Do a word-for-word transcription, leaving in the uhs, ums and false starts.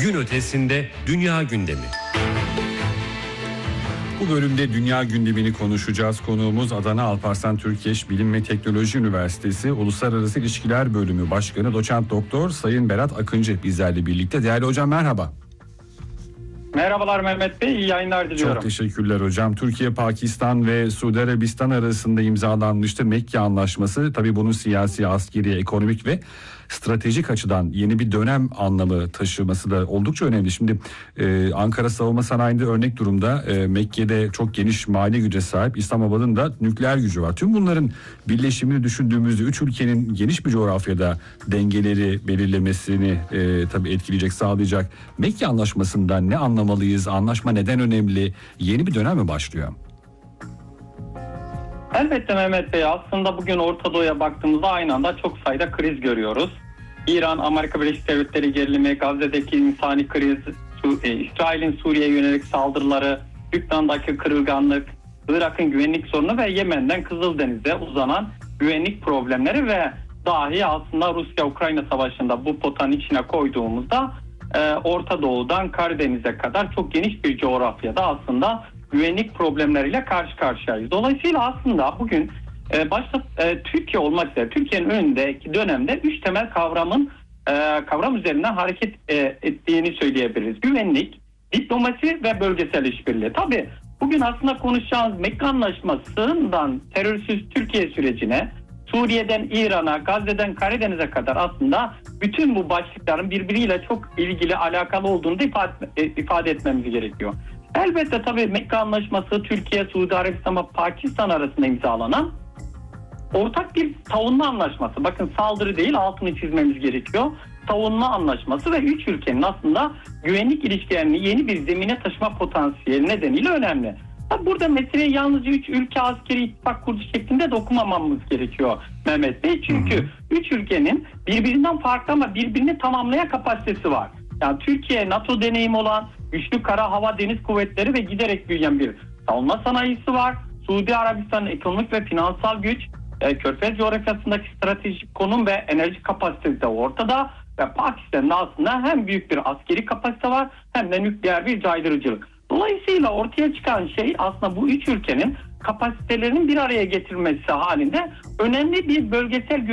Gün ötesinde dünya gündemi. Bu bölümde dünya gündemini konuşacağız. Konuğumuz Adana Alparslan Türkeş Bilim ve Teknoloji Üniversitesi Uluslararası İlişkiler Bölümü Başkanı Doçent Doktor Sayın Berat Akıncı bizlerle birlikte. Değerli hocam merhaba. Merhabalar Mehmet Bey, iyi yayınlar diliyorum. Çok teşekkürler hocam. Türkiye, Pakistan ve Suudi Arabistan arasında imzalanmıştı Mekke Anlaşması. Tabii bunun siyasi, askeri, ekonomik ve stratejik açıdan yeni bir dönem anlamı taşıması da oldukça önemli. Şimdi e, Ankara savunma sanayinde örnek durumda, e, Mekke'de çok geniş mali güce sahip, İslamabad'ın da nükleer gücü var. Tüm bunların birleşimini düşündüğümüzde üç ülkenin geniş bir coğrafyada dengeleri belirlemesini e, tabii etkileyecek, sağlayacak Mekke Anlaşması'ndan ne anlamalıyız? Anlaşma neden önemli? Yeni bir dönem mi başlıyor? Elbette Mehmet Bey, aslında bugün Orta Doğu'ya baktığımızda aynı anda çok sayıda kriz görüyoruz. İran, Amerika Birleşik Devletleri gerilimi, Gazze'deki insani kriz, Su- e, İsrail'in Suriye'ye yönelik saldırıları, Lübnan'daki kırılganlık, Irak'ın güvenlik sorunu ve Yemen'den Kızıldeniz'e uzanan güvenlik problemleri ve dahi aslında Rusya-Ukrayna savaşında bu potanın içine koyduğumuzda e, Orta Doğu'dan Karadeniz'e kadar çok geniş bir coğrafyada aslında güvenlik problemleriyle karşı karşıyayız. Dolayısıyla aslında bugün e, başta e, Türkiye olmak üzere Türkiye'nin önündeki dönemde üç temel kavramın e, kavram üzerinden hareket e, ettiğini söyleyebiliriz. Güvenlik, diplomasi ve bölgesel işbirliği. Tabii bugün aslında konuşacağımız Mekke Anlaşması'ndan terörsüz Türkiye sürecine, Suriye'den İran'a, Gazze'den Karadeniz'e kadar aslında bütün bu başlıkların birbiriyle çok ilgili, alakalı olduğunu da ifade, e, ifade etmemiz gerekiyor. Elbette tabii Mekke Anlaşması Türkiye, Suudi Arabistan ve Pakistan arasında imzalanan ortak bir savunma anlaşması. Bakın, saldırı değil, altını çizmemiz gerekiyor. Savunma anlaşması ve üç ülkenin aslında güvenlik ilişkilerini yeni bir zemine taşıma potansiyeli nedeniyle önemli. Tabii burada meseleye yalnızca üç ülke askeri ittifak kurdu şeklinde de okumamamız gerekiyor Mehmet Bey. Çünkü üç ülkenin birbirinden farklı ama birbirini tamamlayan kapasitesi var. Yani Türkiye NATO deneyimi olan güçlü kara, hava, deniz kuvvetleri ve giderek büyüyen bir savunma sanayisi var. Suudi Arabistan'ın ekonomik ve finansal güç, e, Körfez coğrafyasındaki stratejik konum ve enerji kapasitesi de ortada. Ve Pakistan'ın aslında hem büyük bir askeri kapasite var hem de nükleer bir caydırıcılık. Dolayısıyla ortaya çıkan şey aslında bu üç ülkenin kapasitelerinin bir araya getirilmesi halinde önemli bir bölgesel